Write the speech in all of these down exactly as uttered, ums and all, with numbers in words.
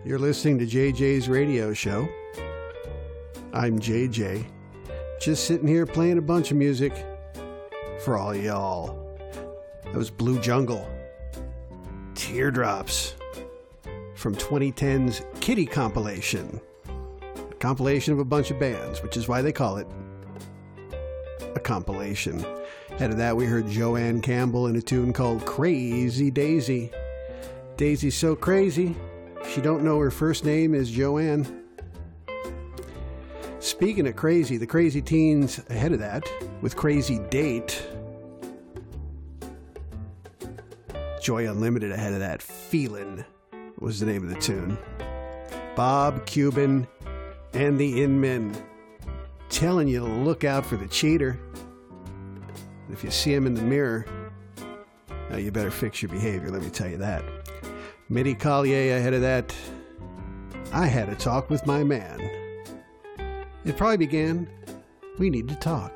You're listening to J J's radio show. I'm J J, just sitting here playing a bunch of music for all y'all. That was Blue Jungle, Teardrops, from twenty ten's Kitty compilation. A compilation of a bunch of bands, which is why they call it a compilation. Ahead of that, we heard Joanne Campbell in a tune called Crazy Daisy. Daisy's so crazy, she don't know her first name is Joanne. Speaking of crazy, the Crazy Teens ahead of that with Crazy Date. Joy Unlimited ahead of that. Feelin' was the name of the tune. Bob Cuban and the Inmen telling you to look out for the cheater. If you see him in the mirror, now you better fix your behavior, let me tell you that. Midi Collier ahead of that. I had a talk with my man. It probably began, we need to talk.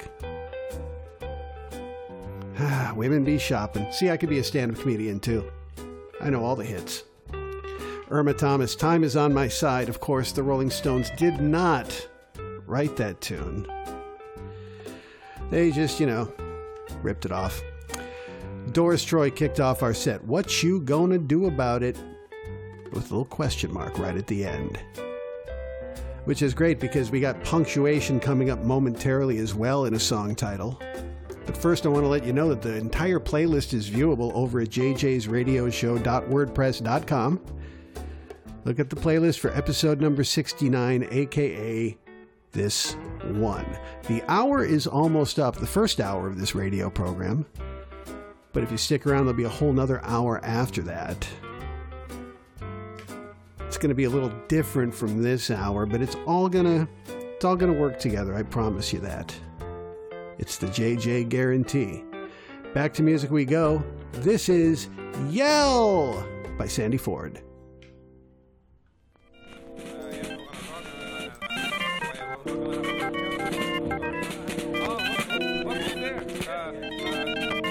Ah, women be shopping. See, I could be a stand-up comedian too. I know all the hits. Irma Thomas, Time Is on My Side. Of course, the Rolling Stones did not write that tune. They just, you know, ripped it off. Doris Troy kicked off our set. What you gonna do about it? With a little question mark right at the end. Which is great because we got punctuation coming up momentarily as well in a song title. But first I want to let you know that the entire playlist is viewable over at j j's radio show dot wordpress dot com. Look at the playlist for episode number sixty-nine, aka this one. The hour is almost up, the first hour of this radio program. But if you stick around, there'll be a whole nother hour after that. It's going to be a little different from this hour, but it's all gonna, it's all gonna work together. I promise you that. It's the J J guarantee. Back to music we go. This is Yell by Sandy Ford.